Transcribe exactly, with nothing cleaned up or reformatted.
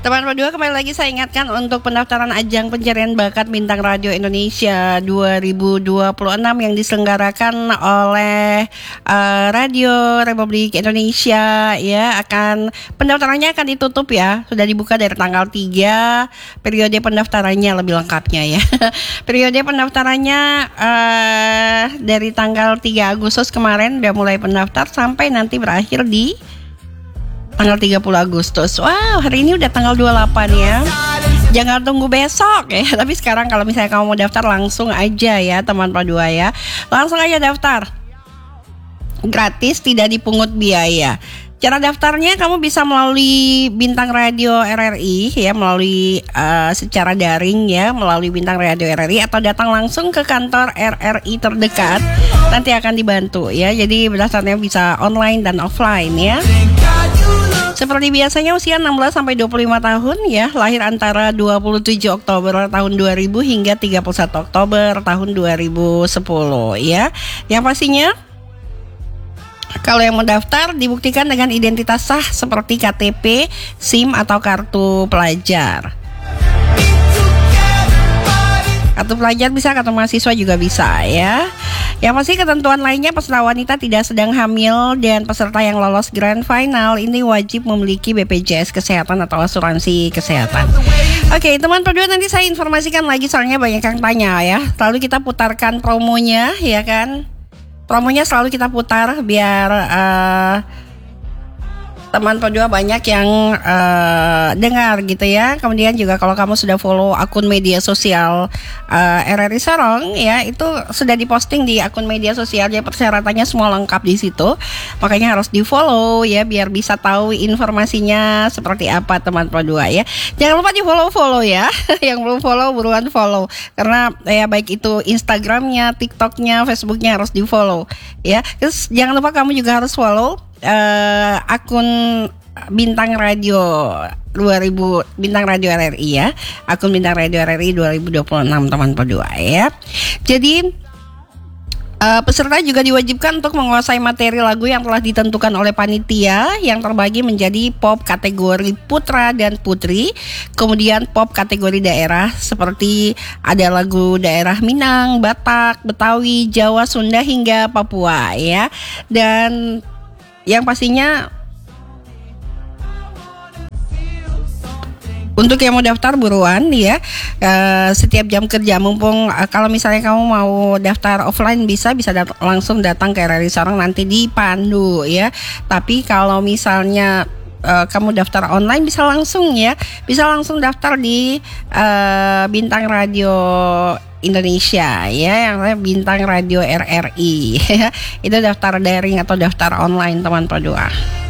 Teman berdua, kembali lagi saya ingatkan untuk pendaftaran ajang pencarian bakat Bintang Radio Indonesia dua ribu dua puluh enam yang diselenggarakan oleh uh, Radio Republik Indonesia ya, akan pendaftarannya akan ditutup ya. Sudah dibuka dari tanggal tiga. Periode pendaftarannya lebih lengkapnya ya. Periode pendaftarannya uh, dari tanggal tiga Agustus kemarin udah mulai pendaftar sampai nanti berakhir di tanggal tiga puluh Agustus. Wow, hari ini udah tanggal dua puluh delapan ya. Jangan tunggu besok ya. Tapi sekarang kalau misalnya kamu mau daftar, langsung aja ya teman Padua ya. Langsung aja daftar. Gratis, tidak dipungut biaya. Cara daftarnya kamu bisa melalui Bintang Radio R R I ya, melalui uh, secara daring ya, melalui Bintang Radio R R I, atau datang langsung ke kantor R R I terdekat. Nanti akan dibantu ya. Jadi berdasarnya bisa online dan offline ya. Seperti biasanya usia enam belas sampai dua puluh lima tahun ya, lahir antara dua puluh tujuh Oktober tahun dua ribu hingga tiga puluh satu Oktober tahun dua ribu sepuluh ya. Yang pastinya kalau yang mendaftar dibuktikan dengan identitas sah seperti K T P, SIM atau kartu pelajar. Kartu pelajar bisa, kartu mahasiswa juga bisa ya. Yang pasti ketentuan lainnya, peserta wanita tidak sedang hamil dan peserta yang lolos grand final ini wajib memiliki B P J S kesehatan atau asuransi kesehatan. Oke teman Padua, nanti saya informasikan lagi soalnya banyak yang tanya ya. Lalu kita putarkan promonya ya kan. Promonya selalu kita putar biar uh, teman Padua banyak yang uh, dengar gitu ya. Kemudian juga kalau kamu sudah follow akun media sosial uh, R R I Sorong ya, itu sudah diposting di akun media sosial. Jadi persyaratannya semua lengkap di situ. Makanya harus di follow ya, biar bisa tahu informasinya seperti apa teman Padua ya. Jangan lupa di follow follow ya. Yang belum follow buruan follow, karena ya baik itu Instagramnya, TikToknya, Facebooknya harus di follow ya. Terus jangan lupa kamu juga harus follow Uh, akun Bintang Radio dua ribu, Bintang Radio R R I ya, akun Bintang Radio R R I dua ribu dua puluh enam teman Padua ya. Jadi uh, peserta juga diwajibkan untuk menguasai materi lagu yang telah ditentukan oleh panitia, yang terbagi menjadi pop kategori putra dan putri, kemudian pop kategori daerah seperti ada lagu daerah Minang, Batak, Betawi, Jawa, Sunda hingga Papua ya. Dan yang pastinya untuk yang mau daftar buruan ya, uh, setiap jam kerja, mumpung uh, kalau misalnya kamu mau daftar offline bisa bisa dat- langsung datang ke R R I Sorong, nanti dipandu ya. Tapi kalau misalnya uh, kamu daftar online bisa langsung ya, bisa langsung daftar di uh, Bintang Radio Indonesia ya, yang Bintang Radio R R I. Itu daftar daring atau daftar online teman Padua.